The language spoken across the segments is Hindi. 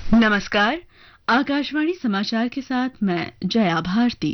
नमस्कार। आकाशवाणी समाचार के साथ मैं जया भारती।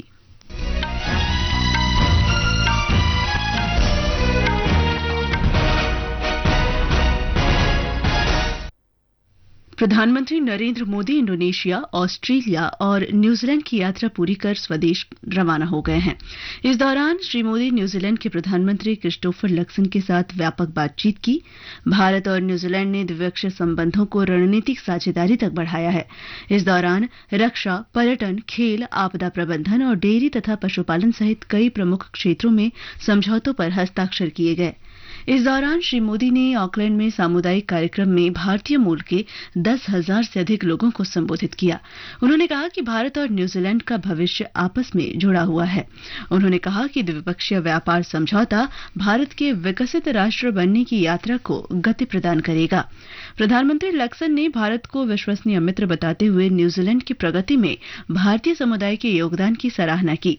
प्रधानमंत्री नरेंद्र मोदी इंडोनेशिया, ऑस्ट्रेलिया और न्यूजीलैंड की यात्रा पूरी कर स्वदेश रवाना हो गए हैं। इस दौरान श्री मोदी न्यूजीलैंड के प्रधानमंत्री क्रिस्टोफर लक्सन के साथ व्यापक बातचीत की। भारत और न्यूजीलैंड ने द्विपक्षीय संबंधों को रणनीतिक साझेदारी तक बढ़ाया है। इस दौरान रक्षा, पर्यटन, खेल, आपदा प्रबंधन और डेयरी तथा पशुपालन सहित कई प्रमुख क्षेत्रों में समझौतों पर हस्ताक्षर किए गए। इस दौरान श्री मोदी ने ऑकलैंड में सामुदायिक कार्यक्रम में भारतीय मूल के 10,000 से अधिक लोगों को संबोधित किया। उन्होंने कहा कि भारत और न्यूजीलैंड का भविष्य आपस में जुड़ा हुआ है। उन्होंने कहा कि द्विपक्षीय व्यापार समझौता भारत के विकसित राष्ट्र बनने की यात्रा को गति प्रदान करेगा। प्रधानमंत्री लक्सन ने भारत को विश्वसनीय मित्र बताते हुए न्यूजीलैंड की प्रगति में भारतीय समुदाय के योगदान की सराहना की।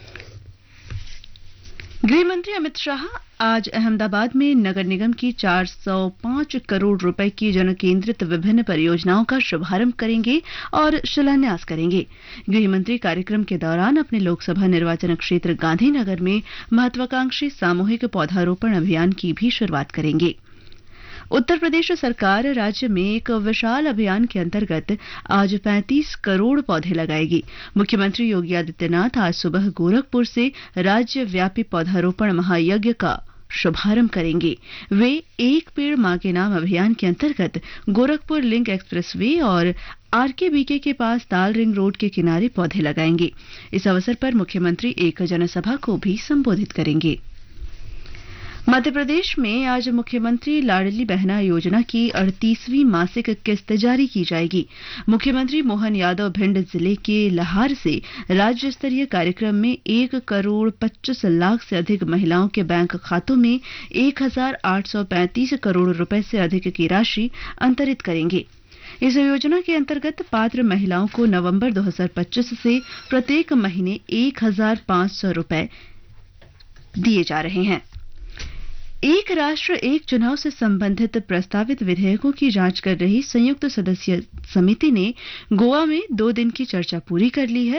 गृहमंत्री अमित शाह आज अहमदाबाद में नगर निगम की 405 करोड़ रुपए की जनकेंद्रित विभिन्न परियोजनाओं का शुभारंभ करेंगे और शिलान्यास करेंगे। गृहमंत्री कार्यक्रम के दौरान अपने लोकसभा निर्वाचन क्षेत्र गांधीनगर में महत्वाकांक्षी सामूहिक पौधारोपण अभियान की भी शुरुआत करेंगे। उत्तर प्रदेश सरकार राज्य में एक विशाल अभियान के अंतर्गत आज 35 करोड़ पौधे लगाएगी। मुख्यमंत्री योगी आदित्यनाथ आज सुबह गोरखपुर से राज्य व्यापी पौधारोपण महायज्ञ का शुभारंभ करेंगे। वे एक पेड़ मां के नाम अभियान के अंतर्गत गोरखपुर लिंक एक्सप्रेसवे और आरकेबीके के पास ताल रिंग रोड के किनारे पौधे लगाएंगे। इस अवसर पर मुख्यमंत्री एक जनसभा को भी संबोधित करेंगे। मध्य प्रदेश में आज मुख्यमंत्री लाडली बहना योजना की 38वीं मासिक किस्त जारी की जाएगी। मुख्यमंत्री मोहन यादव भिंड जिले के लहार से राज्य स्तरीय कार्यक्रम में 1 करोड़ 25 लाख से अधिक महिलाओं के बैंक खातों में 1,835 करोड़ रुपए से अधिक की राशि अंतरित करेंगे। इस योजना के अंतर्गत पात्र महिलाओं को नवंबर 2025 से प्रत्येक महीने 1,500 रुपए दिए जा रहे हैं। एक राष्ट्र एक चुनाव से संबंधित प्रस्तावित विधेयकों की जांच कर रही संयुक्त सदस्य समिति ने गोवा में 2 दिन की चर्चा पूरी कर ली है।